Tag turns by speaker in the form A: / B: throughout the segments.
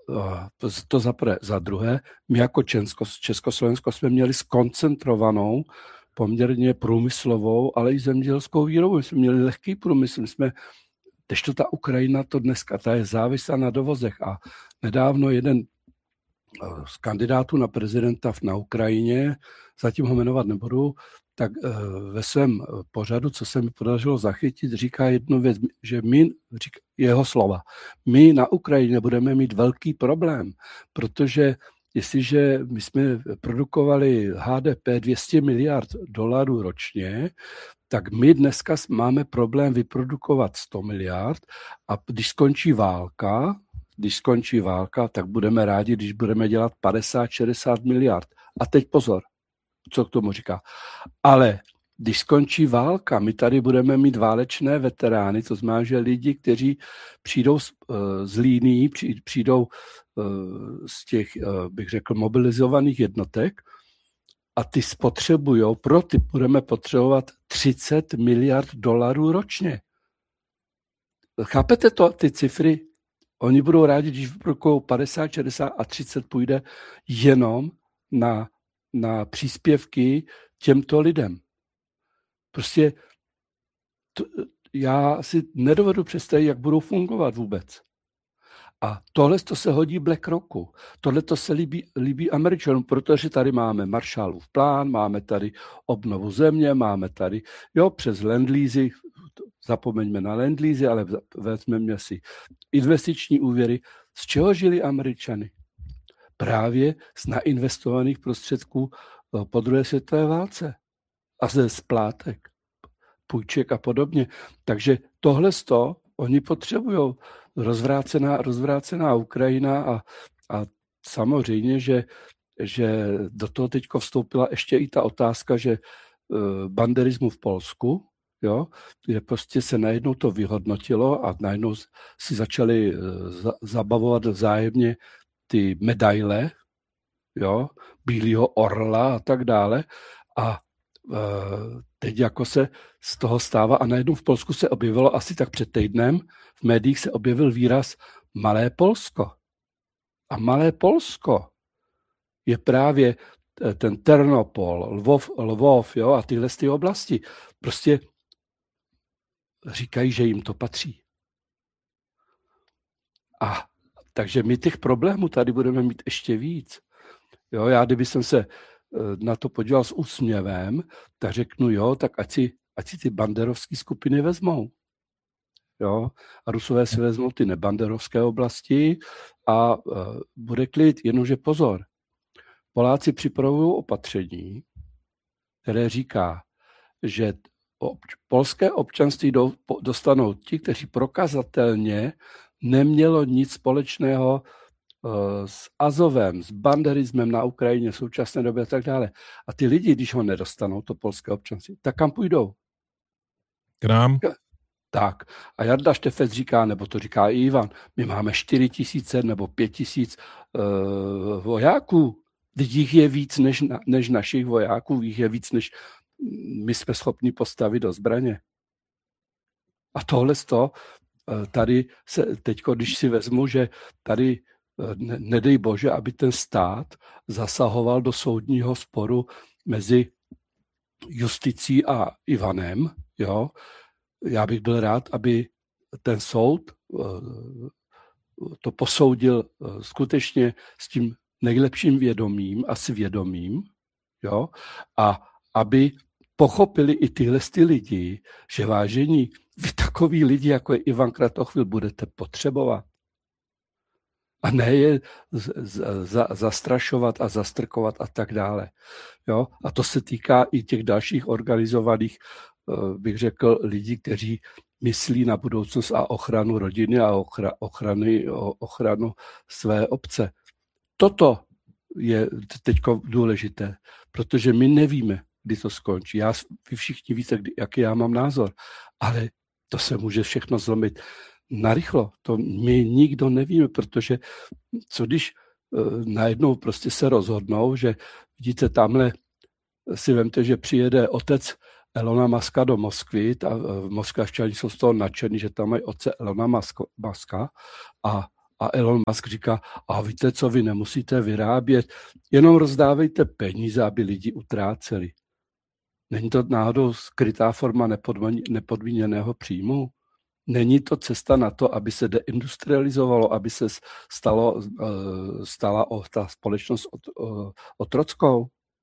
A: to za druhé, my jako Československo jsme měli skoncentrovanou poměrně průmyslovou, ale i zemědělskou výrobu. My jsme měli lehký průmysl, kdežto ta Ukrajina to dneska, ta je závislá na dovozech a nedávno jeden z kandidátů na prezidenta na Ukrajině, zatím ho jmenovat nebudu, tak ve svém pořadu, co se mi podařilo zachytit, říká jednu věc, že jeho slova, my na Ukrajině budeme mít velký problém, protože jestliže my jsme produkovali HDP 200 miliard dolarů ročně, tak my dneska máme problém vyprodukovat 100 miliard a když skončí válka, tak budeme rádi, když budeme dělat 50-60 miliard. A teď pozor, co k tomu říká. Ale když skončí válka, my tady budeme mít válečné veterány, to znamená, že lidi, kteří přijdou z líní, přijdou z těch, bych řekl, mobilizovaných jednotek a ty pro ty budeme potřebovat 30 miliard dolarů ročně. Chápete ty cifry? Oni budou rádi, když vyprodukují 50, 60 a 30 půjde jenom na příspěvky těmto lidem. Prostě já si nedovedu představit, jak budou fungovat vůbec. A tohle to se hodí BlackRocku. Tohle to se líbí Američanům, protože tady máme Marshallův plán, máme tady obnovu země, máme tady, přes land-leasy, zapomeňme na land-leasy, ale vezmeme si investiční úvěry. Z čeho žili Američany? Právě z nainvestovaných prostředků po druhé světové válce a ze splátek, půjček a podobně. Takže tohle oni potřebují. Rozvrácená Ukrajina a samozřejmě, že do toho teďko vstoupila ještě i ta otázka, že banderismu v Polsku, kde prostě se najednou to vyhodnotilo a najednou si začali zabavovat vzájemně ty medaile, Bílýho orla a tak dále. A teď jako se z toho stává a najednou v Polsku se objevilo asi tak před týdnem, v médiích se objevil výraz Malé Polsko. A Malé Polsko je právě ten Ternopol, Lvov a tyhle ty oblasti. Prostě říkají, že jim to patří. A takže my těch problémů tady budeme mít ještě víc. Já kdyby jsem se na to podíval s úsměvem, tak řeknu, tak ať si ty banderovské skupiny vezmou. A Rusové si vezmou ty nebanderovské oblasti a bude klid, jenomže pozor. Poláci připravují opatření, které říká, že polské občanství dostanou ti, kteří prokazatelně nemělo nic společného s Azovem, s banderismem na Ukrajině v současné době a tak dále. A ty lidi, když ho nedostanou, to polské občanství, tak kam půjdou?
B: K nám.
A: Tak. A Jarda Štefec říká, nebo to říká i Ivan, my máme 4 000 nebo 5 000 vojáků. Teď jich je víc než našich vojáků, jich je víc, než my jsme schopni postavit do zbraně. A tohle tady se teďko, když si vezmu, že tady nedej bože, aby ten stát zasahoval do soudního sporu mezi justicí a Ivanem, já bych byl rád, aby ten soud to posoudil skutečně s tím nejlepším vědomím a svědomím, a aby pochopili i tyhle lidi, že vážení, vy takový lidi, jako je Ivan Kratochvil, budete potřebovat. A ne je zastrašovat a zastrkovat a tak dále. A to se týká i těch dalších organizovaných, bych řekl, lidí, kteří myslí na budoucnost a ochranu rodiny a ochranu své obce. Toto je teďko důležité, protože my nevíme, kdy to skončí. Vy všichni víte, jaký já mám názor, ale to se může všechno zlomit narychlo. To my nikdo nevíme, protože co když najednou prostě se rozhodnou, že vidíte, tamhle si vemte, že přijede otec Elona Muska do Moskvy a moskevčani jsou z toho nadšení, že tam mají otce Elona Muska a A Elon Musk říká, a víte co, vy nemusíte vyrábět, jenom rozdávejte peníze, aby lidi utráceli. Není to náhodou skrytá forma nepodmíněného příjmu? Není to cesta na to, aby se deindustrializovalo, aby se stala ta společnost otrockou?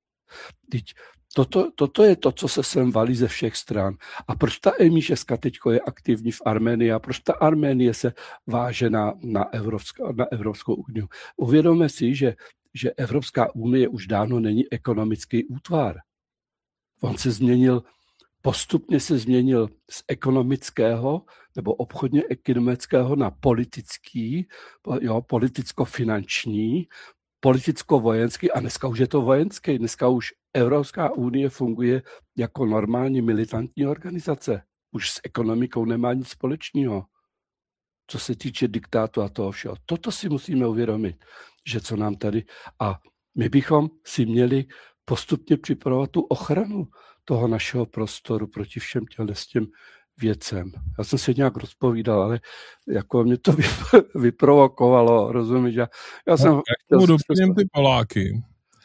A: Toto je to, co se sem valí ze všech stran. A proč ta MI6 teďko je aktivní v Arménii a proč ta Arménie se váže na Evropskou unii? Uvědomme si, že Evropská unie už dávno není ekonomický útvar. On se postupně se změnil z ekonomického nebo obchodně ekonomického na politický, politicko-finanční, politicko-vojenský a dneska už je to vojenský. Dneska už Evropská unie funguje jako normální militantní organizace. Už s ekonomikou nemá nic společného. Co se týče diktátu a toho všeho. Toto si musíme uvědomit, že co nám tady... A my bychom si měli postupně připravovat tu ochranu toho našeho prostoru proti všem těm věcem. Já jsem se nějak rozpovídal, ale jako mě to vyprovokovalo, rozumíš? Já jsem
B: doplním ty Poláky,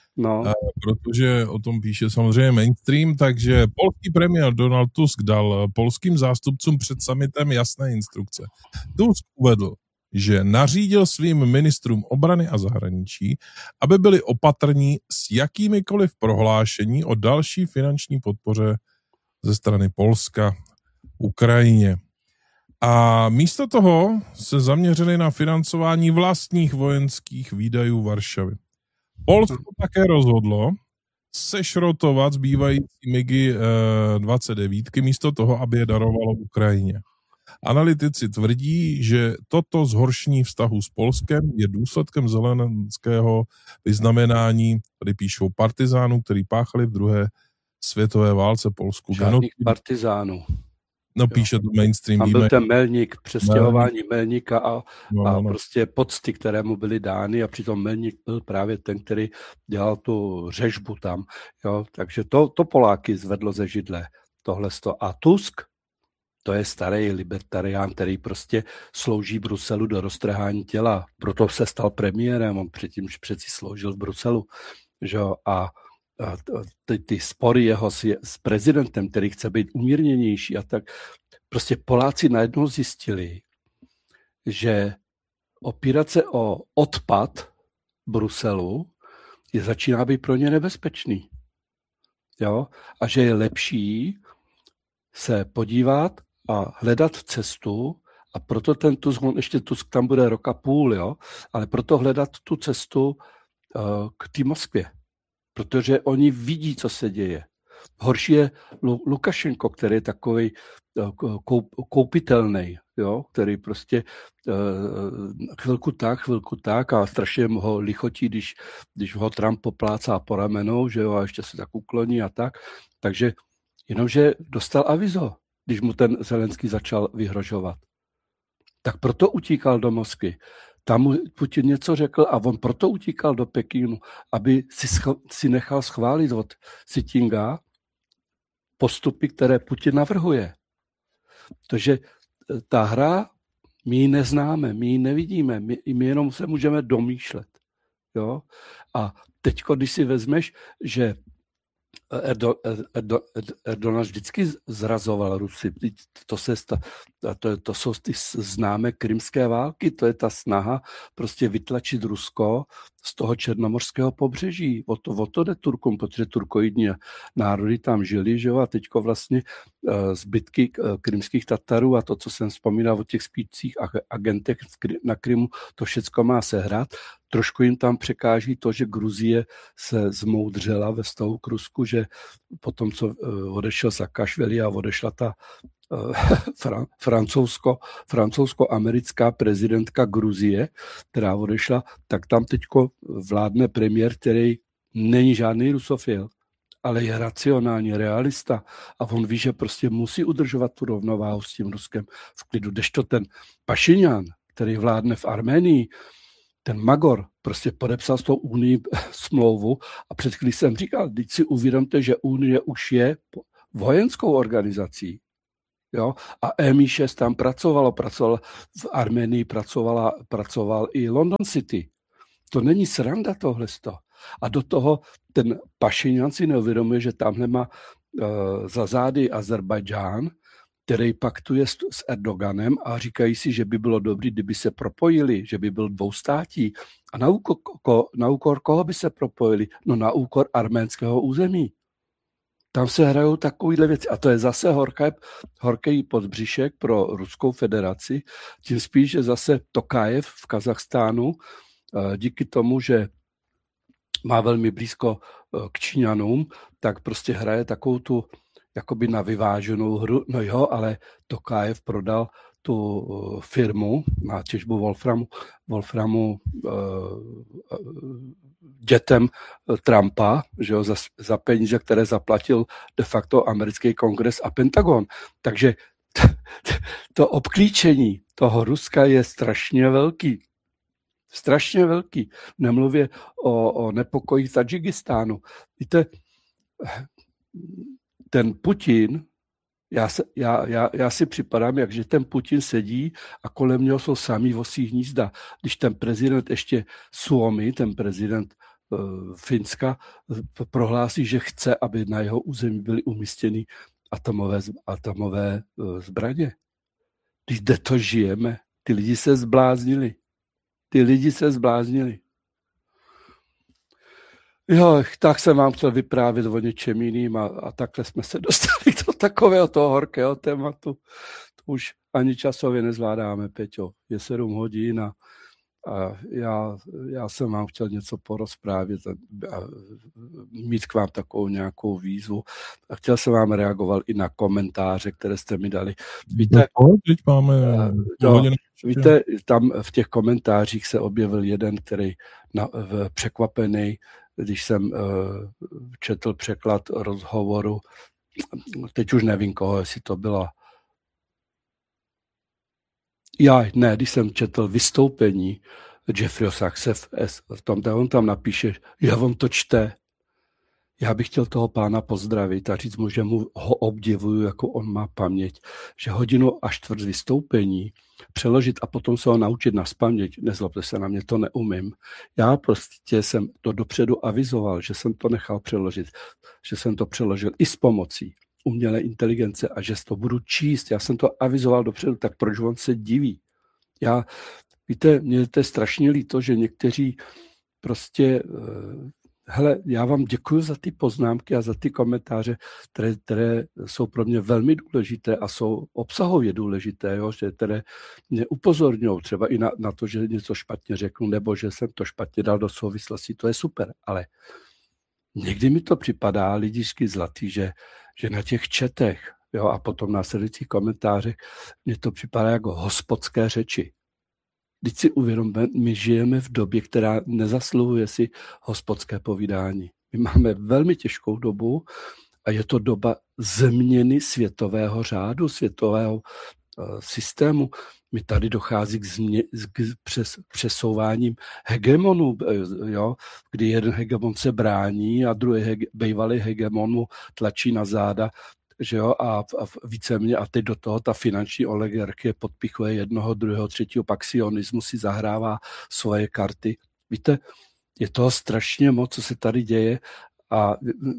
B: protože o tom píše samozřejmě mainstream, takže polský premiér Donald Tusk dal polským zástupcům před summitem jasné instrukce. Tusk uvedl, že nařídil svým ministrům obrany a zahraničí, aby byli opatrní s jakýmikoliv prohlášení o další finanční podpoře ze strany Polska Ukrajině. A místo toho se zaměřili na financování vlastních vojenských výdajů Varšavy. Polsko také rozhodlo sešrotovat zbývající MiGy 29 místo toho, aby je darovalo Ukrajině. Analytici tvrdí, že toto zhoršení vztahu s Polskem je důsledkem zelenského vyznamenání, tady píšou partizánů, který páchali v druhé světové válce Polsku.
A: Žádných partizánů.
B: No píše to mainstream.
A: A byl ten Melník, přestěhování Melníka a prostě pocty, které mu byly dány a přitom Melník byl právě ten, který dělal tu řežbu tam. Jo? Takže to Poláky zvedlo ze židle. Tohleto. A Tusk, to je starý libertarián, který prostě slouží Bruselu do roztrhání těla. Proto se stal premiérem, on předtím přeci sloužil v Bruselu. Že? A ty spory jeho s prezidentem, který chce být umírněnější a tak. Prostě Poláci najednou zjistili, že opírat se o odpad Bruselu začíná být pro ně nebezpečný. Jo? A že je lepší se podívat a hledat cestu, a proto ten Tusk, ještě Tusk tam bude rok a půl, jo? Ale proto hledat tu cestu k té Moskvě. Protože oni vidí, co se děje. Horší je Lukašenko, který je takovej koupitelný, jo? Který prostě chvilku tak a strašně ho lichotí, když ho Trump poplácá po ramenou, že jo, a ještě se tak ukloní a tak. Takže jenomže dostal avizo, když mu ten Zelenský začal vyhrožovat. Tak proto utíkal do Moskvy. Tam mu Putin něco řekl a on proto utíkal do Pekingu, aby si nechal schválit od Xi Jinpinga postupy, které Putin navrhuje. Takže ta hra, my ji neznáme, my ji nevidíme, my jenom se můžeme domýšlet. Jo? A teď, když si vezmeš, že Erdogan vždycky zrazoval Rusy. To jsou ty známé krymské války, to je ta snaha prostě vytlačit Rusko z toho černomorského pobřeží. O to jde Turkům, protože turkoidní národy tam žili, že jo, a teďko vlastně zbytky krymských Tatarů a to, co jsem vzpomínal o těch spících agentech na Krymu, to všecko má sehrát. Trošku jim tam překáží to, že Gruzie se zmoudřela ve vztahu k Rusku, že potom, co odešel Saakašvili a odešla ta francouzsko-americká prezidentka Gruzie, která odešla, tak tam teďko vládne premiér, který není žádný rusofil, ale je racionální, realista a on ví, že prostě musí udržovat tu rovnováhu s tím Ruskem v klidu. Kdežto ten Pašinjan, který vládne v Arménii, ten Magor prostě podepsal s tou Unii smlouvu a před chvílí jsem říkal, teď si uvědomte, že Unie už je vojenskou organizací. Jo? A MI6 tam pracoval v Arménii, pracoval i London City. To není sranda tohleto. A do toho ten Pašinjan si neuvědomuje, že tamhle má za zády Azerbajdžán, který paktuje s Erdoganem a říkají si, že by bylo dobré, kdyby se propojili, že by byl dvoustátí. A na úkor koho by se propojili? No na úkor arménského území. Tam se hrajou takovýhle věci. A to je zase horký podbříšek pro Ruskou federaci. Tím spíš, že zase Tokajev v Kazachstánu díky tomu, že má velmi blízko k Číňanům, tak prostě hraje takovou tu jakoby na vyváženou hru. No jo, ale Tokajev prodal tu firmu na těžbu Wolframu dětem Trumpa, že jo, za peníze, které zaplatil de facto americký kongres a Pentagon. Takže to obklíčení toho Ruska je strašně velký. Strašně velký. Nemluvě o nepokoji v Tadžikistánu. Víte, ten Putin, já si připadám, jakže ten Putin sedí a kolem něho jsou samý vosí hnízda. Když ten prezident ještě Suomi, ten prezident Finska, prohlásí, že chce, aby na jeho území byly umístěny atomové zbraně. Kde to žijeme? Ty lidi se zbláznili. Jo, tak jsem vám chtěl vyprávět o něčem jiným a takhle jsme se dostali do takového toho horkého tématu. To už ani časově nezvládáme, Peťo. Je 7 hodin a já jsem vám chtěl něco porozprávět a mít k vám takovou nějakou výzvu. A chtěl jsem vám reagovat i na komentáře, které jste mi dali. Víte, víte, tam v těch komentářích se objevil jeden, který překvapený, když jsem četl překlad rozhovoru, teď už nevím koho, jestli to byla. Když jsem četl vystoupení Jeffreyho Sachse v tom, on tam napíše, že on to čte. Já bych chtěl toho pána pozdravit a říct mu, že mu ho obdivuju, jako on má paměť, že 1 hodinu a čtvrt vystoupení přeložit a potom se ho naučit nazpaměť, nezlobte se na mě, to neumím. Já prostě jsem to dopředu avizoval, že jsem to nechal přeložit, že jsem to přeložil i s pomocí umělé inteligence a že to budu číst. Já jsem to avizoval dopředu, tak proč on se diví? Víte, mě to je strašně líto, že někteří prostě hele, já vám děkuji za ty poznámky a za ty komentáře, které jsou pro mě velmi důležité a jsou obsahově důležité, jo, že které mě upozorňují třeba i na to, že něco špatně řeknu, nebo že jsem to špatně dal do souvislosti, to je super, ale někdy mi to připadá lidičky zlatý, že na těch četech, jo, a potom následujících komentářích mně to připadá jako hospodské řeči. Vždyť si uvědomíme, my žijeme v době, která nezasluhuje si hospodské povídání. My máme velmi těžkou dobu a je to doba změny světového řádu, světového systému. Mi tady dochází k přesouváním hegemonů, jo, kdy jeden hegemon se brání a druhý bývalý hegemon mu tlačí na záda, že jo, a víceméně a teď do toho ta finanční oligarchie podpichuje jednoho, druhého, třetího, pak sionismus si zahrává svoje karty. Víte, je toho strašně moc, co se tady děje a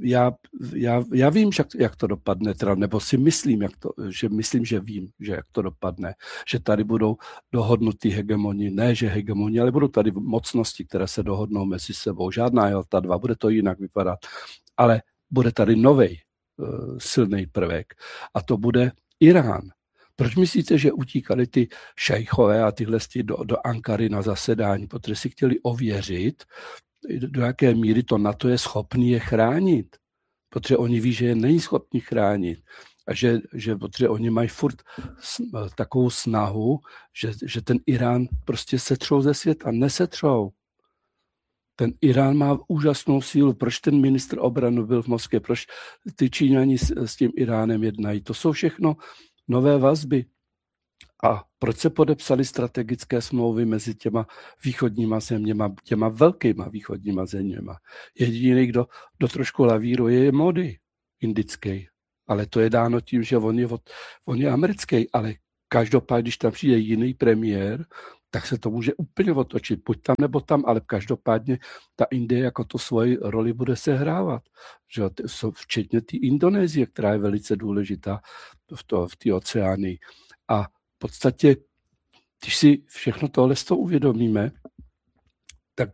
A: já vím, jak to dopadne, teda, nebo si myslím, že vím, že jak to dopadne, že tady budou dohodnutý hegemoni, ne že hegemoni, ale budou tady mocnosti, které se dohodnou mezi sebou. Žádná Jalta 2, bude to jinak vypadat, ale bude tady novej silný prvek a to bude Irán. Proč myslíte, že utíkali ty šejchové a tyhle do Ankary na zasedání, protože si chtěli ověřit, do jaké míry to NATO je schopný je chránit. Protože oni ví, že je není schopný chránit. A že protože oni mají furt takovou snahu, že ten Irán prostě setřou ze světa. Nesetřou. Ten Irán má úžasnou sílu. Proč ten ministr obrany byl v Moskvě? Proč ty Číňani s tím Iránem jednají? To jsou všechno nové vazby. A proč se podepsaly strategické smlouvy mezi těma východníma zeměma, těma velkýma východníma zeměma? Jediný, kdo trošku lavíruje, je Modi indický. ale to je dáno tím, že on je americký, ale každopádně, když tam přijde jiný premiér, tak se to může úplně otočit. Buď tam nebo tam, ale každopádně ta Indie jako to svoji roli bude sehrávat. Že? Včetně té Indonésie, která je velice důležitá v té oceánii. A v podstatě, když si všechno tohle uvědomíme, tak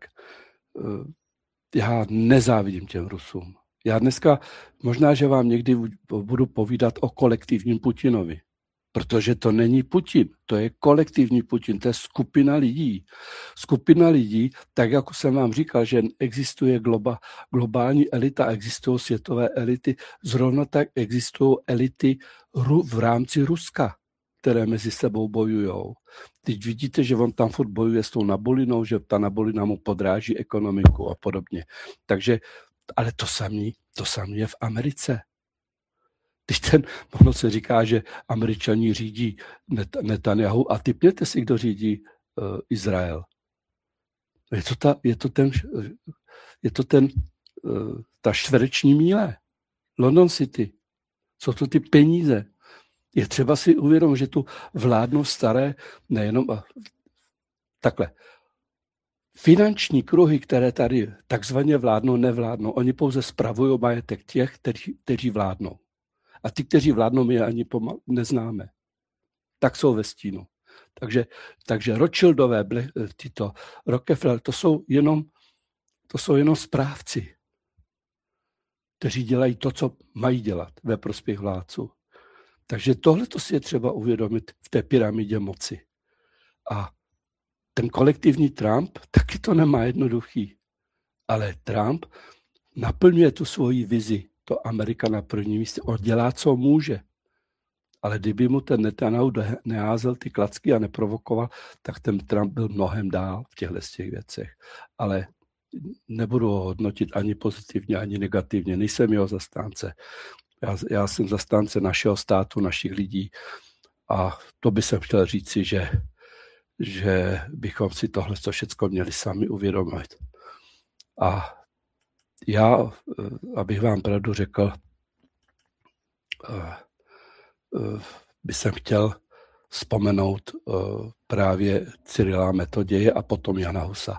A: já nezávidím těm Rusům. Já dneska, možná, že vám někdy budu povídat o kolektivním Putinovi, protože to není Putin, to je kolektivní Putin, to je skupina lidí. Skupina lidí, tak jako jsem vám říkal, že existuje globální elita, existují světové elity, zrovna tak existují elity v rámci Ruska, které mezi sebou bojujou. Teď vidíte, že on tam furt bojuje s tou Nabolinou, že ta Nabolina mu podráží ekonomiku a podobně. Takže, ale to samé je v Americe. Ono se říká, že Američani řídí Netanyahu a tipněte si, kdo řídí Izrael. Je to ta čtvereční míle. London City. Jsou to ty peníze. Je třeba si uvědomit, že tu vládnou staré, nejenom takhle. Finanční kruhy, které tady takzvaně vládnou, nevládnou, oni pouze spravují majetek těch, kteří vládnou. A ty, kteří vládnou, my je ani neznáme. Tak jsou ve stínu. Takže Rothschildové, tyto Rockefeller, to jsou jenom správci, kteří dělají to, co mají dělat ve prospěch vládců. Takže tohle to si je třeba uvědomit v té pyramidě moci. A ten kolektivní Trump taky to nemá jednoduchý. Ale Trump naplňuje tu svoji vizi. To Amerika na prvním místě. On dělá, co může. Ale kdyby mu ten Netanyahu neházel ty klacky a neprovokoval, tak ten Trump byl mnohem dál v těchto věcech. Ale nebudu ho hodnotit ani pozitivně, ani negativně. Nejsem jeho zastánce. Já jsem zastánce našeho státu, našich lidí. A to by jsem chtěl říci, že bychom si tohle všechno měli sami uvědomit. A já, abych vám pravdu řekl, bych chtěl vzpomenout právě Cyrila Metoděje a potom Jana Husa.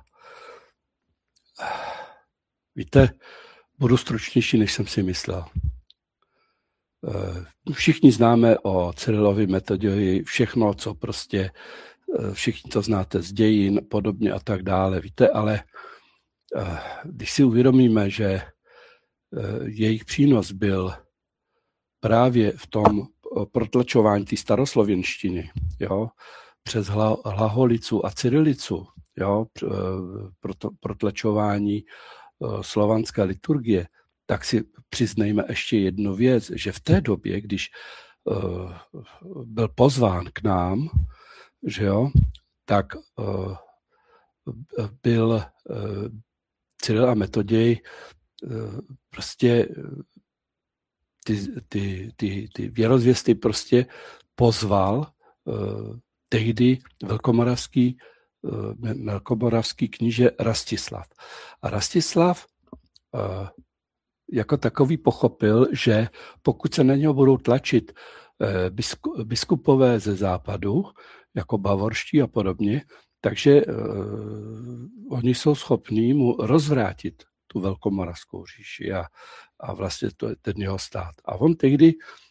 A: Víte, budu stručnější, než jsem si myslel. Všichni známe o Cyrilovi Metoději všechno, co prostě všichni to znáte z dějin, podobně a tak dále, víte, ale když si uvědomíme, že jejich přínos byl právě v tom protlačování té staroslověnštiny, jo, přes hlaholicu a cyrilicu, jo, protlačování slovanské liturgie, tak si přiznejme ještě jednu věc, že v té době, když byl pozván k nám, že jo, tak byl Cyril a Metoděj prostě ty věrozvěsty prostě pozval tehdy velkomoravský kníže Rastislav. A Rastislav jako takový pochopil, že pokud se na něho budou tlačit biskupové ze západu, jako bavorští a podobně, takže oni jsou schopní mu rozvrátit tu velkomoravskou říši a vlastně to je ten jeho stát. A on tehdy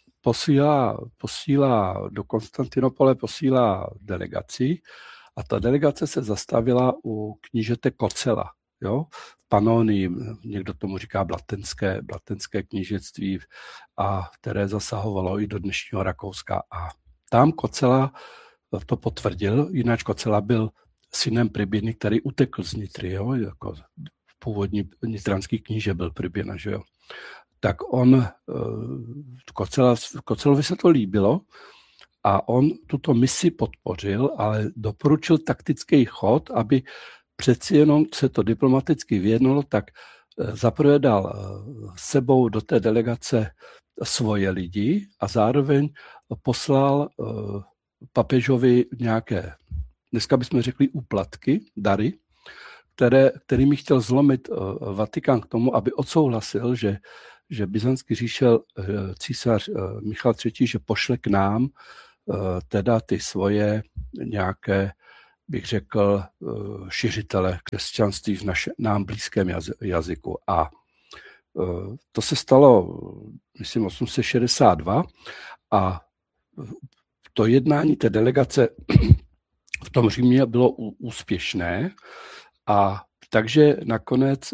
A: posílá do Konstantinopole, posílá delegaci a ta delegace se zastavila u knížete Kocela, jo, v Panonii, někdo tomu říká blatenské knížectví, a které zasahovalo i do dnešního Rakouska. A tam Kocela to potvrdil, jinak Kocela byl synem Pribiny, který utekl z Nitry, jo, jako původní nitranský kníže byl Pribina, že jo. Tak on, Kocelovi se to líbilo a on tuto misi podpořil, ale doporučil taktický chod, aby přeci jenom se to diplomaticky vyjednalo, tak zaprvé dal sebou do té delegace svoje lidi a zároveň poslal papežovi nějaké, dneska bychom řekli úplatky, dary, kterými chtěl zlomit Vatikán k tomu, aby odsouhlasil, že byzantský císař Michal III. Že pošle k nám teda ty svoje nějaké, bych řekl, šiřitele křesťanství v nám blízkém jazyku. A to se stalo, myslím, 862 a to jednání té delegace v tom Římě bylo úspěšné a takže nakonec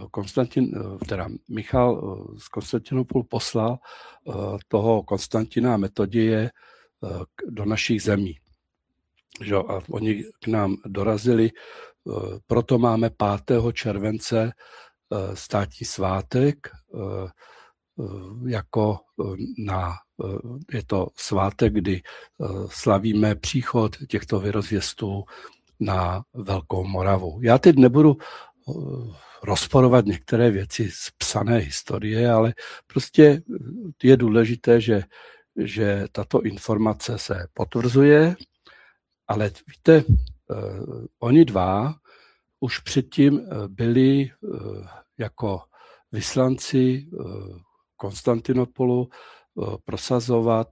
A: Michal z Konstantinopolu poslal toho Konstantina a Metoděje do našich zemí. A oni k nám dorazili, proto máme 5. července státní svátek, je to svátek, kdy slavíme příchod těchto vyrozvěstů na Velkou Moravu. Já teď nebudu rozporovat některé věci z psané historie, ale prostě je důležité, že tato informace se potvrzuje, ale víte, oni dva už předtím byli jako vyslanci Konstantinopolu prosazovat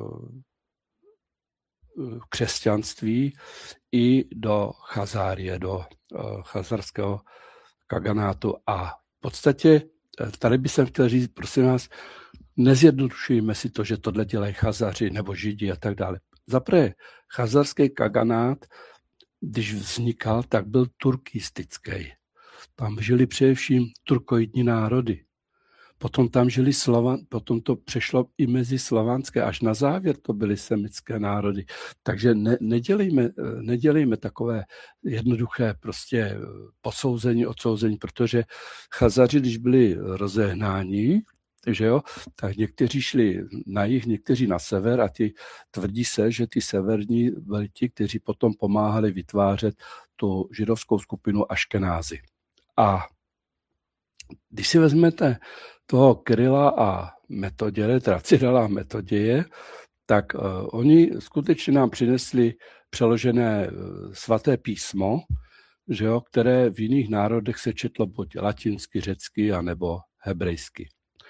A: křesťanství i do Chazárie, do chazarského kaganátu. A v podstatě tady bych chtěl říct, prosím vás, nezjednodušujeme si to, že tohle dělají Chazaři nebo Židi a tak dále. Zaprvé chazarský kaganát, když vznikal, tak byl turkistický. Tam žili především turkoidní národy. Potom tam žili potom to přešlo i mezi slovanské, až na závěr to byly semitské národy. Takže nedělejme takové jednoduché prostě posouzení, odsouzení, protože Chazaři, když byli rozehnáni, že jo, tak někteří šli na jih, někteří na sever a tvrdí se, že ty severní byli ti, kteří potom pomáhali vytvářet tu židovskou skupinu Aškenázy. A když si vezmete toho Kyrila a Metoděje, teda Cyrila a Metoděje, tak oni skutečně nám přinesli přeložené svaté písmo, že jo, které v jiných národech se četlo buď latinsky, řecky, anebo hebrejsky.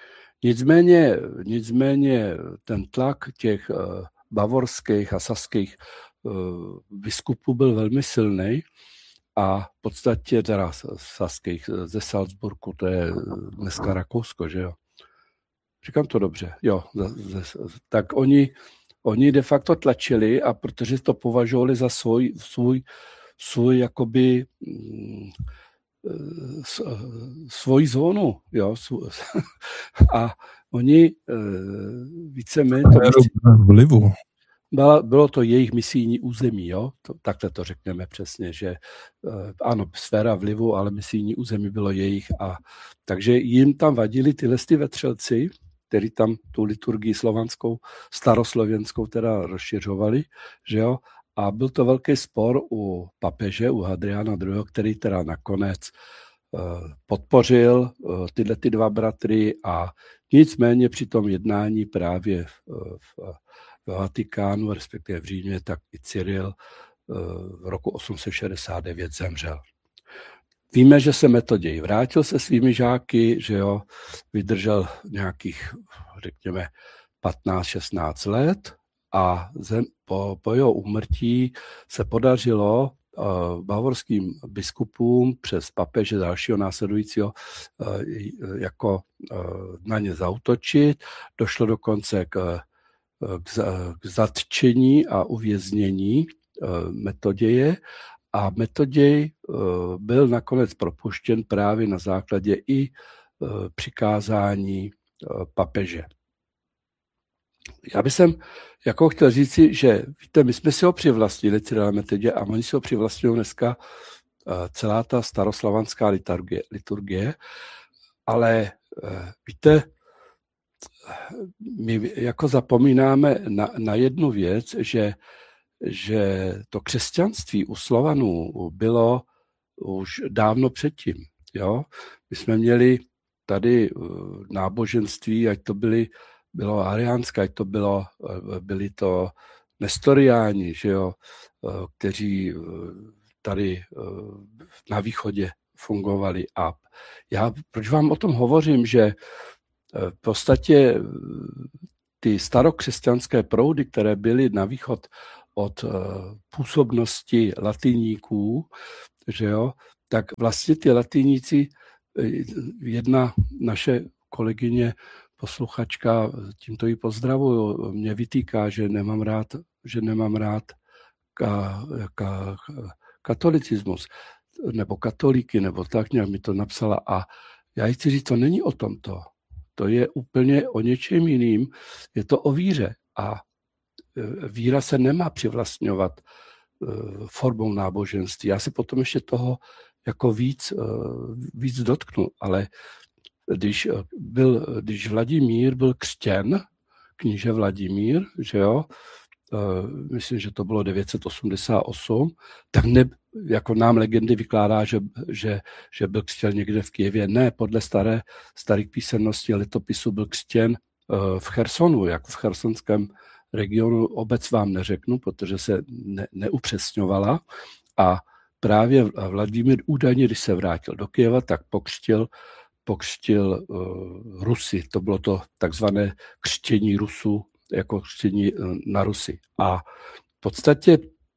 A: Nicméně ten tlak těch bavorských a saských biskupů byl velmi silný a v podstatě teda saských ze Salzburgu, to je dneska Rakousko, že jo. Říkám to dobře, jo. Tak oni de facto tlačili a protože to považovali za svůj jakoby svoji zónu, jo, a oni víceméně
B: vlivu.
A: Bylo to jejich misijní území, jo, takhle to řekneme přesně, že ano, sféra vlivu, ale misijní území bylo jejich a takže jim tam vadili tyhle vetřelci, kteří tam tu liturgii slovanskou, staroslověnskou teda rozšiřovali, že jo, a byl to velký spor u papeže, u Hadriana II., který teda nakonec podpořil tyhle dva bratry a nicméně při tom jednání právě v Vatikánu, respektive v Římě, tak i Cyril v roku 869 zemřel. Víme, že se Metoděj vrátil se svými žáky, že jo, vydržel nějakých, řekněme, 15-16 let a po jeho úmrtí se podařilo bavorským biskupům přes papeže dalšího následujícího jako na ně zaútočit. Došlo dokonce k zatčení a uvěznění Metoděje a Metoděj byl nakonec propuštěn právě na základě i přikázání papeže. Já bych jako chtěl říci, že víte, my jsme si ho přivlastnili, Cyrila Metoděje, a oni si ho přivlastňují dneska celá ta staroslovanská liturgie, ale víte, my jako zapomínáme na jednu věc, že to křesťanství u Slovanů bylo už dávno předtím. Jo? My jsme měli tady náboženství, ať to bylo ariánské, ať to byli to nestoriáni, že jo? Kteří tady na východě fungovaly. A já proč vám o tom hovořím, že v podstatě ty starokřesťanské proudy, které byly na východ od působnosti latiníků, že jo, tak vlastně ty latiníci, jedna naše kolegyně, posluchačka, tímto ji pozdravuju, mě vytýká, že nemám rád katolicismus, nebo katolíky, nebo tak nějak mi to napsala. A já jí chci říct, to není o tomto. To je úplně o něčem jiným. Je to o víře. A víra se nemá přivlastňovat formou náboženství. Já se potom ještě toho jako víc dotknu, ale když Vladimír byl křtěn, kníže Vladimír, že jo, myslím, že to bylo 988, tak jako nám legendy vykládá, že byl křtěn někde v Kyjevě. Ne, podle starých písemností letopisu byl křtěn v Chersonu, jako v chersonském regionu. Obec vám neřeknu, protože se neupřesňovala. A právě Vladimír údajně, když se vrátil do Kyjeva, tak pokřtil Rusy. To bylo to takzvané křtění Rusů, jako křtění na Rusy. A v podstatě,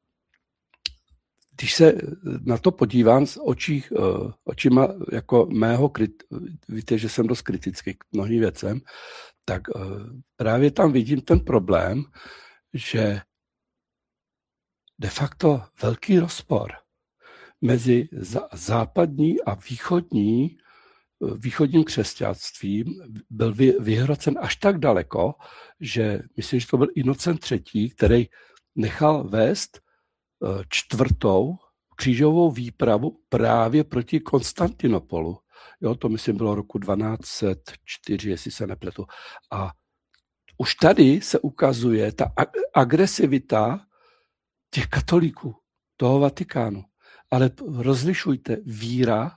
A: když se na to podívám s očima jako mého, víte, že jsem dost kritický k mnohým věcem, tak právě tam vidím ten problém, že de facto velký rozpor mezi západní a východním křesťanstvím byl vyhrocen až tak daleko, že myslím, že to byl Inocent III., který nechal vést 4. křížovou výpravu právě proti Konstantinopolu. Jo, to myslím bylo roku 1204, jestli se nepletu. A už tady se ukazuje ta agresivita těch katolíků, toho Vatikánu. Ale rozlišujte víra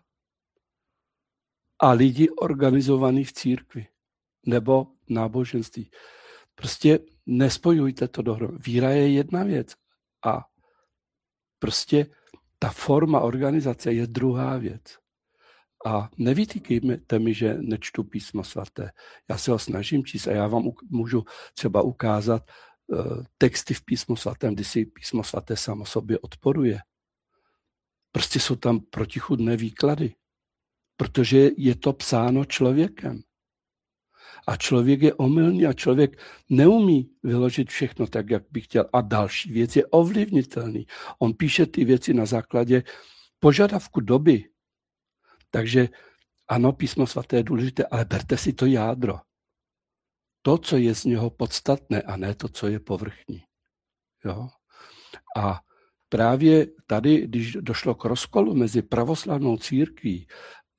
A: a lidi organizovaní v církvi nebo náboženství. Prostě nespojujte to dohromady. Víra je jedna věc a prostě ta forma organizace je druhá věc. A nevytýkejte mi, že nečtu písmo svaté. Já se ho snažím číst a já vám můžu třeba ukázat texty v písmu svatém, kdy si písmo svaté samo sobě odporuje. Prostě jsou tam protichůdné výklady, protože je to psáno člověkem. A člověk je omylný a člověk neumí vyložit všechno tak, jak by chtěl. A další věc je ovlivnitelný. On píše ty věci na základě požadavku doby. Takže ano, písmo svaté je důležité, ale berte si to jádro. To, co je z něho podstatné, a ne to, co je povrchní. Jo? A právě tady, když došlo k rozkolu mezi pravoslavnou církví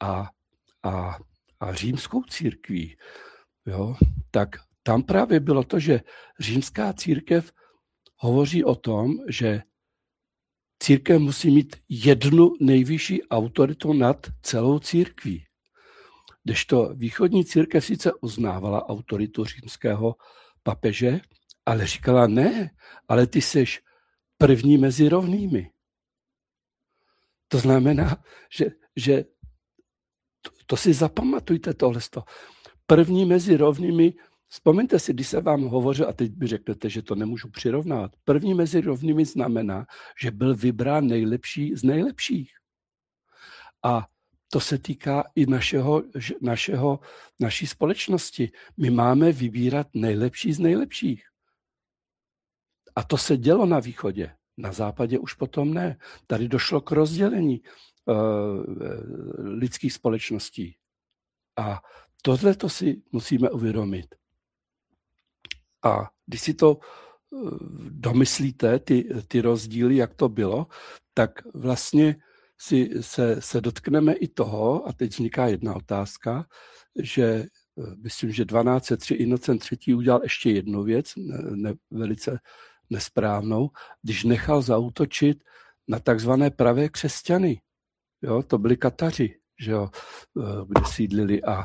A: a římskou církví, jo, tak tam právě bylo to, že římská církev hovoří o tom, že církev musí mít jednu nejvyšší autoritu nad celou církví. Kdežto východní církev sice uznávala autoritu římského papeže, ale říkala ne, ale ty seš první mezi rovnými. To znamená, že to si zapamatujte tohleto. První mezi rovnými, vzpomeňte si, když se vám hovořil, a teď by řeknete, že to nemůžu přirovnávat. První mezi rovnými znamená, že byl vybrán nejlepší z nejlepších. A to se týká i naší společnosti. My máme vybírat nejlepší z nejlepších. A to se dělo na východě. Na západě už potom ne. Tady došlo k rozdělení lidských společností. A tohle to si musíme uvědomit. A když si to domyslíte, ty rozdíly, jak to bylo, tak vlastně se dotkneme i toho, a teď vzniká jedna otázka, že myslím, že 1203 Inocent III. Udělal ještě jednu věc, velice nesprávnou, když nechal zaútočit na takzvané pravé křesťany. Jo, to byli Kataři, že jo, kde sídlili a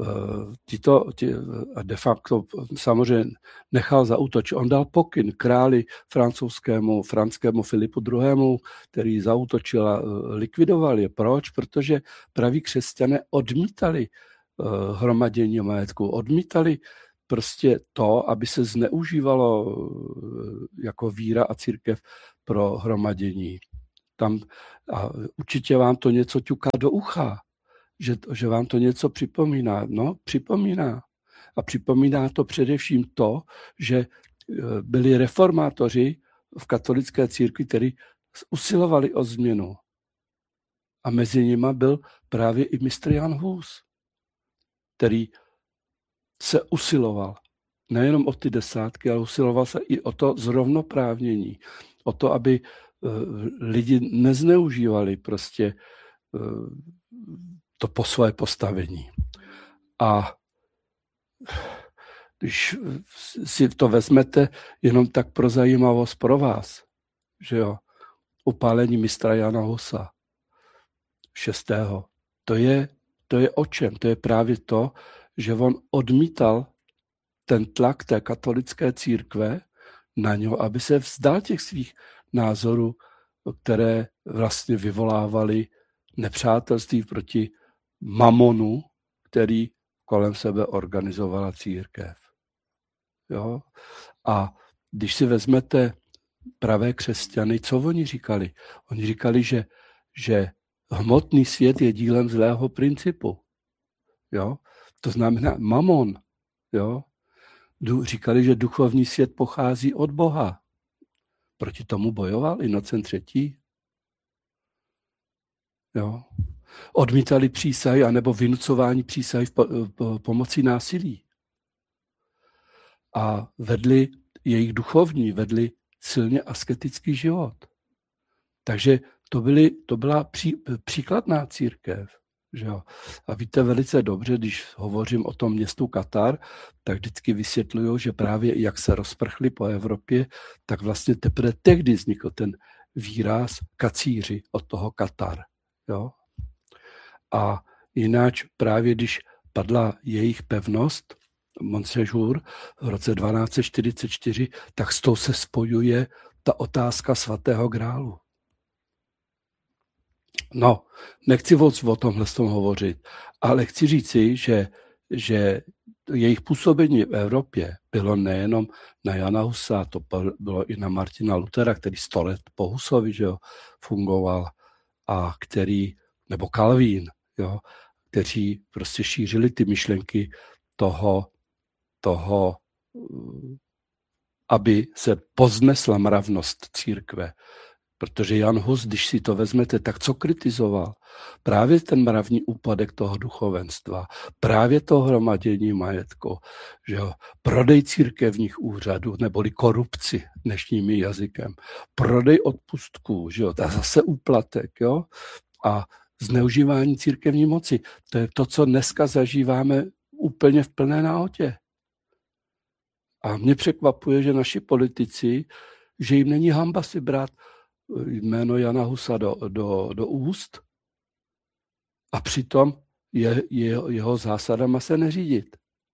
A: de facto samozřejmě nechal zaútočit. On dal pokyn králi franskému Filipu II., který zaútočil a likvidoval je. Proč? Protože praví křesťané odmítali hromadění majetku, odmítali prostě to, aby se zneužívalo jako víra a církev pro hromadění. A určitě vám to něco ťuká do ucha, že vám to něco připomíná. No, připomíná. A připomíná to především to, že byli reformátoři v katolické církvi, kteří usilovali o změnu. A mezi nimi byl právě i mistr Jan Hus, který se usiloval nejenom o ty desátky, ale usiloval se i o to zrovnoprávnění, o to, aby lidi nezneužívali prostě to po své postavení. A když si to vezmete jenom tak pro zajímavost pro vás, že jo, upálení mistra Jana Husa 6. To je o čem? To je právě to, že on odmítal ten tlak té katolické církve na něho, aby se vzdal těch svých názorů, které vlastně vyvolávaly nepřátelství proti mamonu, který kolem sebe organizovala církev. Jo? A když si vezmete pravé křesťany, co oni říkali? Oni říkali, že hmotný svět je dílem zlého principu. Jo? To znamená mamon. Jo? Říkali, že duchovní svět pochází od Boha. Proti tomu bojoval Inocent III. Jo? Odmítali přísahy anebo vynucování přísahy pomocí násilí. A jejich duchovní vedli silně asketický život. Takže to byla příkladná církev. Že jo? A víte velice dobře, když hovořím o tom městu Katar, tak vždycky vysvětluju, že právě jak se rozprchli po Evropě, tak vlastně teprve tehdy vznikl ten výraz kacíři od toho Katar. Jo? A jináč právě když padla jejich pevnost, Montséjour v roce 1244, tak s tou se spojuje ta otázka svatého grálu. No, nechci o tomhle hovořit, ale chci říci, že jejich působení v Evropě bylo nejenom na Jana Husa, to bylo i na Martina Luthera, který 100 let po Husovi, že jo, fungoval, a nebo Calvin, jo, kteří prostě šířili ty myšlenky toho, aby se poznesla mravnost církve. Protože Jan Hus, když si to vezmete, tak co kritizoval? Právě ten mravní úpadek toho duchovenstva, právě to hromadění majetku, že jo? Prodej církevních úřadů, neboli korupci dnešním jazykem, prodej odpustků, že jo? A zase úplatek, jo? A zneužívání církevní moci. To je to, co dneska zažíváme úplně v plné nahotě. A mě překvapuje, že naši politici, že jim není hanba si brát jméno Jana Husa do úst a přitom jeho zásadama se neřídit.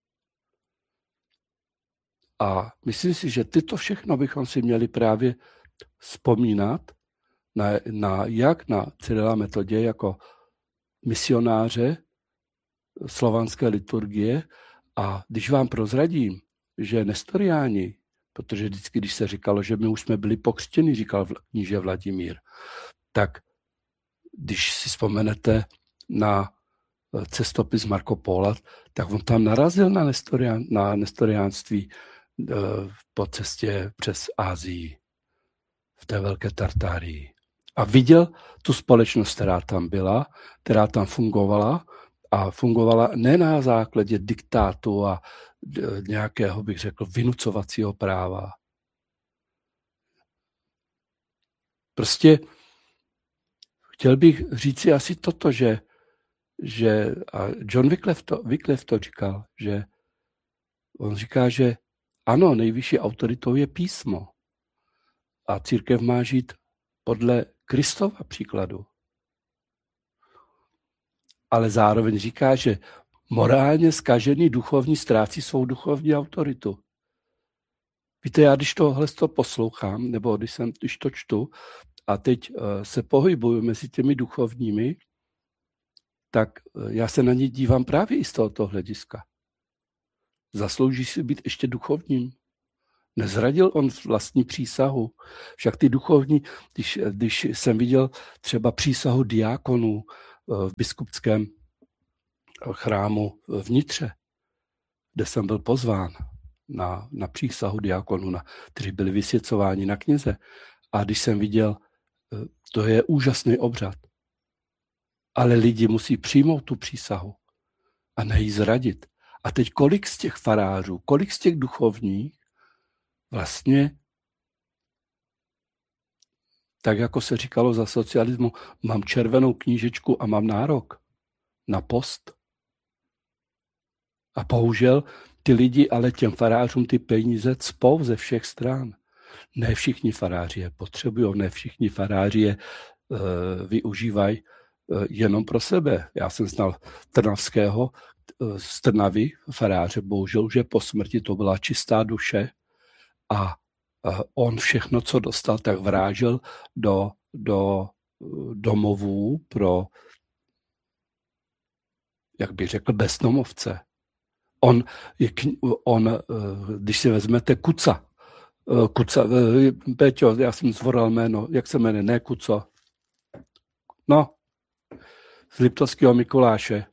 A: A myslím si, že tyto všechno bychom si měli právě vzpomínat jak na Cyrila Metodě jako misionáře slovanské liturgie. A když vám prozradím, že nestoriáni, protože vždycky, když se říkalo, že my už jsme byli pokřtěni, říkal kníže Vladimír, tak když si vzpomenete na cestopis Marco Pola, tak on tam narazil na nestoriánství po cestě přes Asii, v té velké Tartárii. A viděl tu společnost, která tam byla, která tam fungovala, a fungovala ne na základě diktátu a nějakého, bych řekl, vynucovacího práva. Prostě chtěl bych říci asi toto, že a John Wycliffe to říkal, že on říká, že ano, nejvyšší autoritou je písmo a církev má žít podle Kristova příkladu. ale zároveň říká, že morálně zkažený duchovní ztrácí svou duchovní autoritu. Víte, já když tohle poslouchám, nebo když to čtu, a teď se pohybuju mezi těmi duchovními, tak já se na ně dívám právě i z tohoto hlediska. Zaslouží si být ještě duchovním? Nezradil on vlastní přísahu? Však ty duchovní, když jsem viděl třeba přísahu diákonů v biskupském chrámu v Nitře, kde jsem byl pozván na přísahu diákonů, kteří byli vysvěcováni na kněze. A když jsem viděl, to je úžasný obřad. Ale lidi musí přijmout tu přísahu a ne ji zradit. A teď kolik z těch farářů, kolik z těch duchovních vlastně, tak jako se říkalo za socialismu, mám červenou knížečku a mám nárok na post. A bohužel ty lidi ale těm farářům ty peníze cpou ze všech stran. Ne všichni faráři je potřebují, ne všichni faráři je využívají jenom pro sebe. Já jsem znal Trnavského z Trnavy, faráře, bohužel, že po smrti to byla čistá duše a on všechno, co dostal, tak vrážel do domovů pro, jak bych řekl, bezdomovce. On, když si vezmete Kuca, Peťo, já jsem zvoral jméno, jak se jmenuje, ne Kuco, no, z Liptovského Mikuláše.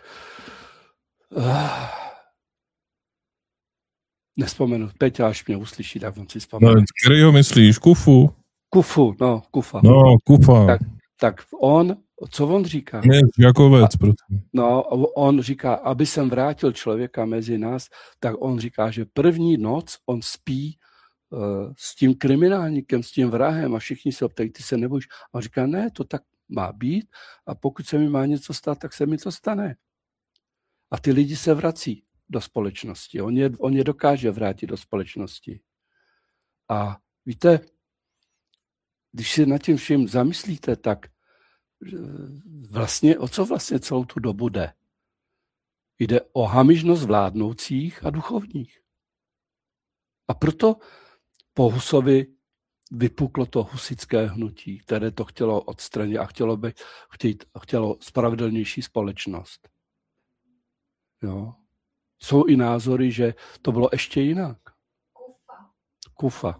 A: Nespomenu, Peťa, až mě uslyší, tak on si vzpomenu.
B: No, kterýho myslíš? Kufu?
A: Kufu, no, Kufa.
B: No, Kufa.
A: Tak on, co on říká?
B: Ne, Jakovec, prosím.
A: No, on říká, aby jsem vrátil člověka mezi nás, tak on říká, že první noc on spí s tím kriminálníkem, s tím vrahem a všichni se optají, ty se nebojíš. A on říká, ne, to tak má být a pokud se mi má něco stát, tak se mi to stane. A ty lidi se vrací do společnosti. On je dokáže vrátit do společnosti. A víte, když si nad tím vším zamyslíte, tak vlastně, o co vlastně celou tu dobu jde? Jde o hamižnost vládnoucích a duchovních. A proto po Husovi vypuklo to husické hnutí, které to chtělo odstranit a chtělo spravedlnější společnost. Jo. Jsou i názory, že to bylo ještě jinak. Kufa.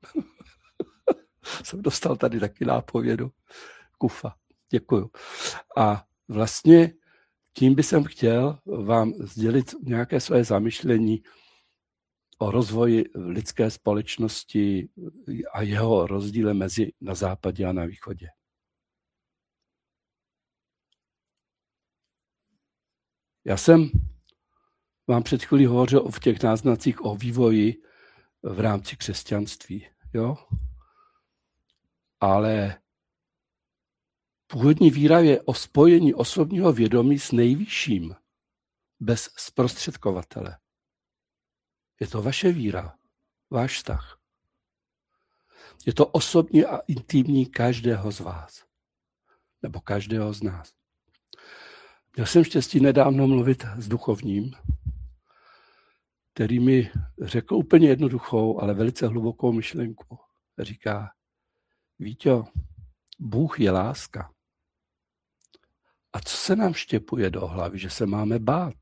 A: Jsem dostal tady taky nápovědu. Kufa. Děkuju. A vlastně tím bych jsem chtěl vám sdělit nějaké své zamyšlení o rozvoji lidské společnosti a jeho rozdíle na západě a na východě. Já jsem vám před chvílí hovořil v těch náznacích o vývoji v rámci křesťanství. Jo? Ale původní víra je o spojení osobního vědomí s nejvyšším, bez zprostředkovatele. Je to vaše víra, váš vztah. Je to osobní a intimní každého z vás. Nebo každého z nás. Měl jsem štěstí nedávno mluvit s duchovním, který mi řekl úplně jednoduchou, ale velice hlubokou myšlenku. Říká, Víťo, Bůh je láska. A co se nám štěpuje do hlavy, že se máme bát?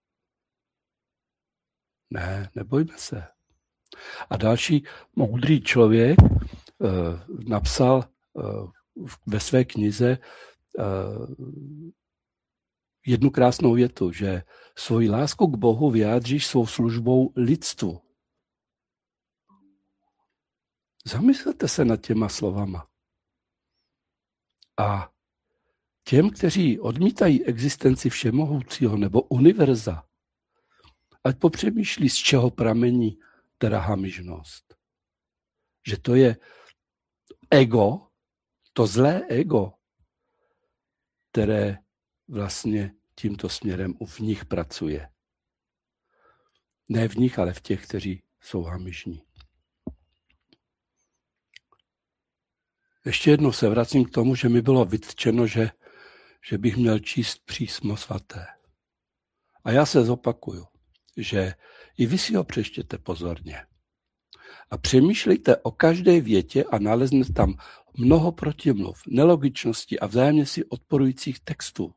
A: Ne, nebojme se. A další moudrý člověk napsal ve své knize jednu krásnou větu, že svoji lásku k Bohu vyjádříš svou službou lidstvu. Zamyslete se nad těma slovama. A těm, kteří odmítají existenci všemohoucího nebo univerza, ať popřemýšlí, z čeho pramení teda hamižnost. Že to je ego, to zlé ego, které vlastně tímto směrem v nich pracuje. Ne v nich, ale v těch, kteří jsou hamižní. Ještě jednou se vracím k tomu, že mi bylo vytčeno, že že bych měl číst písmo svaté. A já se zopakuju, že i vy si ho přečtěte pozorně. A přemýšlejte o každé větě a naleznete tam mnoho protimluv, nelogičností a vzájemně si odporujících textů.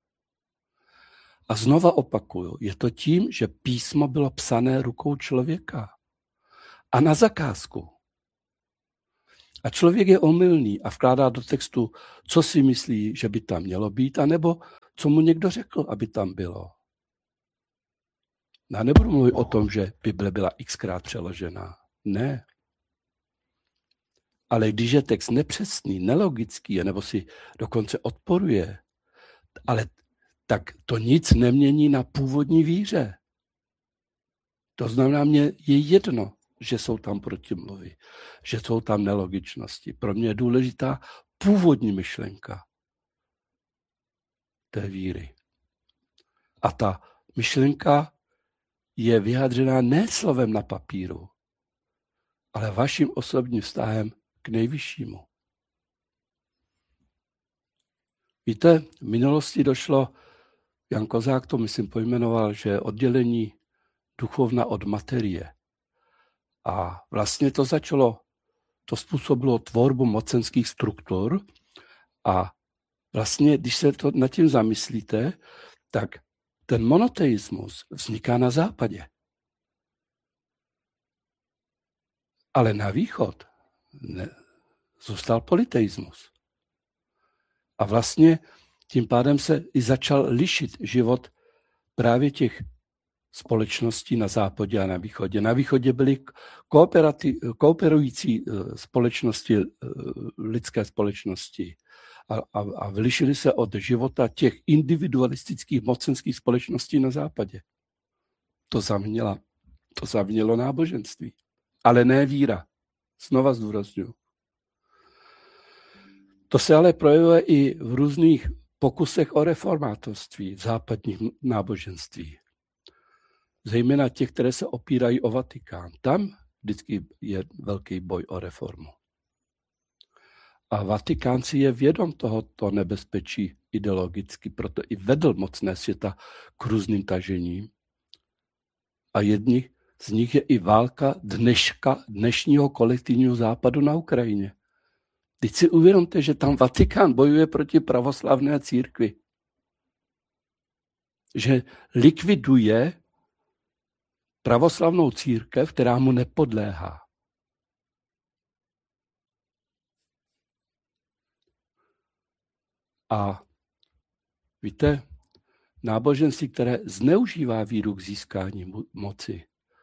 A: A znova opakuju, je to tím, že písmo bylo psané rukou člověka a na zakázku. A člověk je omylný a vkládá do textu, co si myslí, že by tam mělo být, anebo co mu někdo řekl, aby tam bylo. Já nebudu mluvit o tom, že Bible byla xkrát přeložená. Ne. Ale když je text nepřesný, nelogický, nebo si dokonce odporuje, tak to nic nemění na původní víře. To znamená, mě je jedno, že jsou tam protimluvy, že jsou tam nelogičnosti. Pro mě je důležitá původní myšlenka té víry. A ta myšlenka je vyjádřená ne slovem na papíru, ale vaším osobním vztahem k nejvyššímu. Víte, v minulosti došlo, Jan Kozák to myslím pojmenoval, že oddělení duchovna od materie. A vlastně to způsobilo tvorbu mocenských struktur a vlastně, když se to nad tím zamyslíte, tak ten monoteismus vzniká na západě. Ale na východ zůstal polyteismus. A vlastně tím pádem se i začal lišit život právě těch společností na západě a na východě. Na východě byly kooperující společnosti, lidské společnosti a vylišily se od života těch individualistických mocenských společností na západě. To zavinilo náboženství, ale ne víra. Znova zdůrazňuji. To se ale projevuje i v různých pokusech o reformátorství v západních náboženství. Zejména těch, které se opírají o Vatikán. Tam vždycky je velký boj o reformu. A Vatikán si je vědom tohoto nebezpečí ideologicky, proto i vedl mocné světa k různým tažením. A jedním z nich je i válka dnešního kolektivního západu na Ukrajině. Teď si uvědomte, že tam Vatikán bojuje proti pravoslavné církvi. Že likviduje pravoslavnou církev, která mu nepodléhá. A víte, náboženství, které zneužívá víru k získání moci,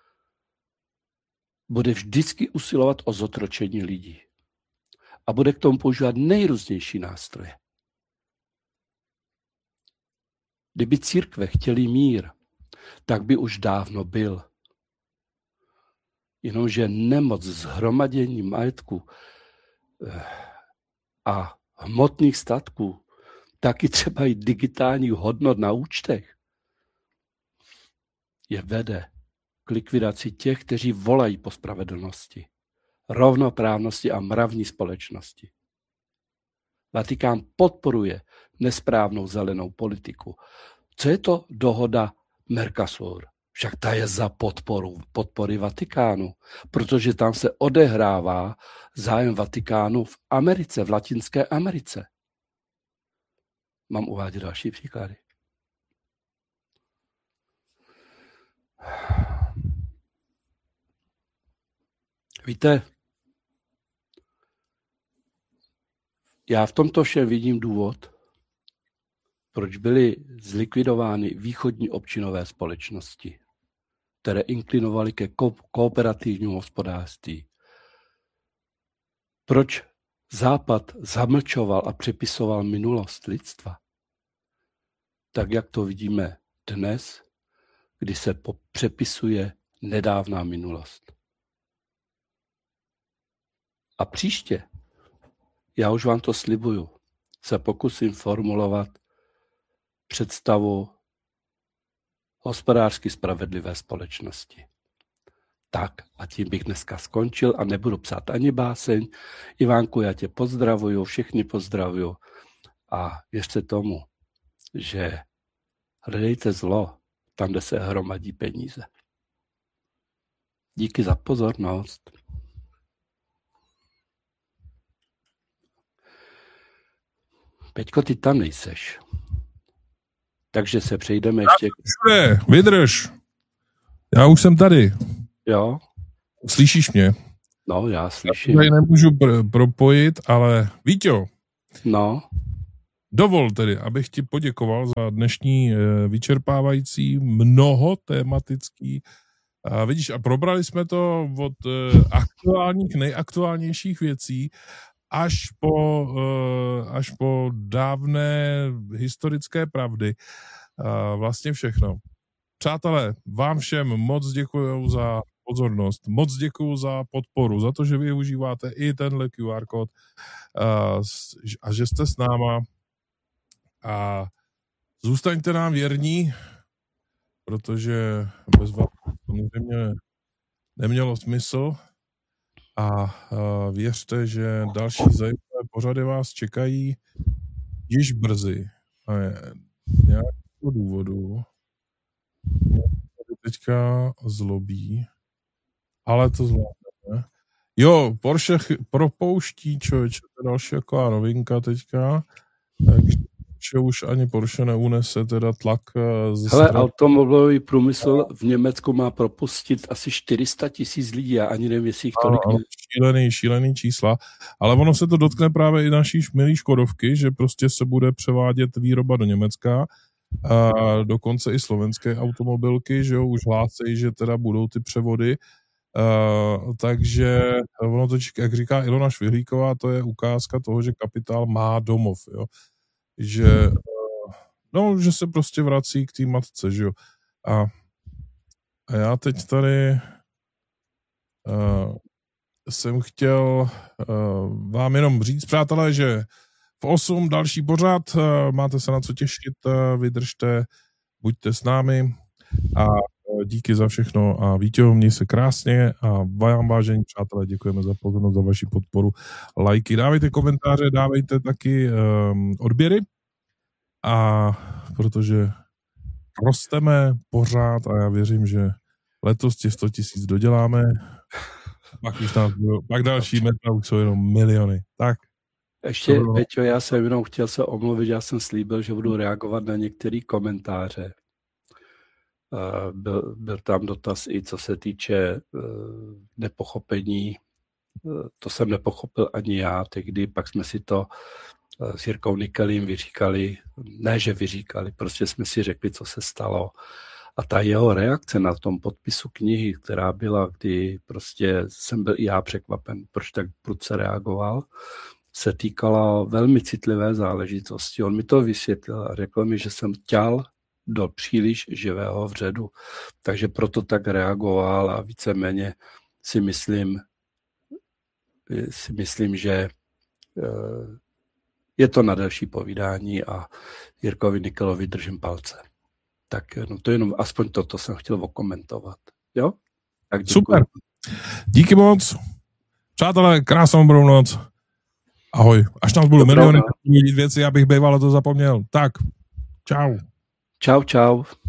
A: bude vždycky usilovat o zotročení lidí. A bude k tomu používat nejrůznější nástroje. Kdyby církve chtěli mír, tak by už dávno byl. Jenomže nemoc zhromadění majetku a hmotných statků, taky třeba i digitálních hodnot na účtech, je vede k likvidaci těch, kteří volají po spravedlnosti, rovnoprávnosti a mravní společnosti. Vatikán podporuje nesprávnou zelenou politiku. Co je to dohoda Mercosur? Však ta je za podpory Vatikánu, protože tam se odehrává zájem Vatikánu v Americe, v Latinské Americe. Mám uvádět další příklady. Víte, já v tomto všem vidím důvod, proč byly zlikvidovány východní občinové společnosti, které inklinovaly ke kooperativnímu hospodářství. Proč Západ zamlčoval a přepisoval minulost lidstva? Tak, jak to vidíme dnes, kdy se přepisuje nedávná minulost. A příště, já už vám to slibuju, se pokusím formulovat představu hospodářsky spravedlivé společnosti. Tak a tím bych dneska skončil a nebudu psát ani báseň. Ivánku, já tě pozdravuju, všechny pozdravuju A věřte tomu, že hledejte zlo tam, kde se hromadí peníze. Díky za pozornost. Peťko, ty tam nejseš. Takže se přejdeme ještě...
B: Všude, vydrž. Já už jsem tady.
A: Jo.
B: Slyšíš mě?
A: No, já slyším.
B: Já nemůžu propojit, ale Víťo.
A: No.
B: Dovol tedy, abych ti poděkoval za dnešní vyčerpávající mnohotématický. Vidíš, a probrali jsme to od aktuálních, nejaktuálnějších věcí až po dávné historické pravdy. Vlastně všechno. Přátelé, vám všem moc děkuju za pozornost, moc děkuju za podporu, za to, že využíváte i tenhle QR kód a že jste s náma. A zůstaňte nám věrní, protože bez vás samozřejmě nemělo smysl. A věřte, že další zajímavé pořady vás čekají již brzy. A nějakého důvodu mě teďka zlobí, ale to zvládneme. Jo, Porsche propouští, člověče, to je další taková novinka teďka, takže už ani Porsche neunese teda tlak ze
A: Hele, automobilový průmysl v Německu má propustit asi 400 000 lidí, já ani nevím, jestli jich tolik.
B: Šílený čísla, ale ono se to dotkne právě i naší milý Škodovky, že prostě se bude převádět výroba do Německa, a dokonce i slovenské automobilky, že jo, už hlásí, že teda budou ty převody, takže ono to, jak říká Ilona Švihlíková, to je ukázka toho, že kapitál má domov, jo. Že se prostě vrací k té matce, že jo. A já teď tady jsem chtěl vám jenom říct, přátelé, že v 8 další pořad, máte se na co těšit, vydržte, buďte s námi a díky za všechno a Víťo, měj se krásně a vám, vážení přátelé, děkujeme za pozornost, za vaši podporu, lajky, dávejte komentáře, dávejte taky odběry a protože rosteme pořád a já věřím, že letos těch 100 000 doděláme, pak další meta už jsou jenom miliony. Tak.
A: Ještě, Peťo, já jsem jenom chtěl se omluvit, já jsem slíbil, že budu reagovat na některé komentáře. Byl tam dotaz i co se týče nepochopení. To jsem nepochopil ani já, tehdy pak jsme si to s Jirkou Nikelím vyříkali, ne že vyříkali, prostě jsme si řekli, co se stalo. A ta jeho reakce na tom podpisu knihy, která byla, kdy prostě jsem byl i já překvapen, proč tak prudce reagoval, se týkala velmi citlivé záležitosti. On mi to vysvětlil a řekl mi, že jsem ťal do příliš živého vředu. Takže proto tak reagoval a víceméně si myslím, že je to na delší povídání a Jirkovi Nikelovi držím palce. Tak no to jenom aspoň toto jsem chtěl okomentovat. Jo? Tak děkuji.
B: Super. Díky moc. Přátelé, krásnou budou noc. Ahoj. Až nás budou miliony věci, abych býval to zapomněl. Tak, čau.
A: Čau.